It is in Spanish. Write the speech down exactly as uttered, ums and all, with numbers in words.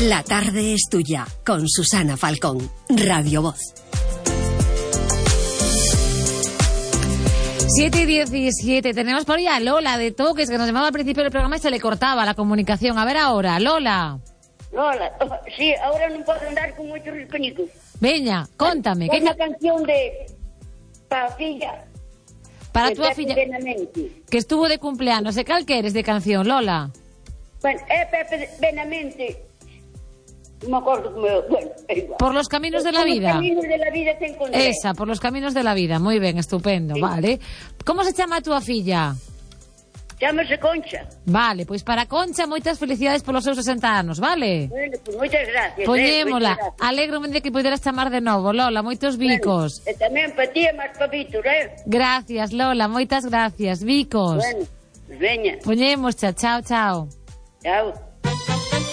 La tarde es tuya, con Susana Falcón, Radio Voz. siete y diecisiete, tenemos por ahí a Lola de Toques, que nos llamaba al principio del programa y se le cortaba la comunicación. A ver ahora, Lola. Lola, sí, ahora non podo andar con moitos risconicos. Veña, contame. É unha canción de... para a filla. Para a túa filla, que estuvo de cumpleanos. E cal que eres de canción, Lola? Bueno, é Pepe Benamente. Non me acordo como eu. Bueno, é igual. Por los caminos de la vida. Por los caminos de la vida te encontré. Esa, por los caminos de la vida. Moi ben, estupendo, sí. Vale. Como se chama a túa filla? Chámase Concha. Vale, pois para Concha moitas felicidades polos seus sesenta anos, vale? Bueno, pois moitas gracias. Poñémola. Eh, Alégrome de que poderas chamar de novo, Lola, moitos bicos. Bueno, e tamén para ti e máis para Víctor, eh? Gracias, Lola, moitas gracias. Bicos. Bueno, veña. Poñémoscha, chao, chao. Chao.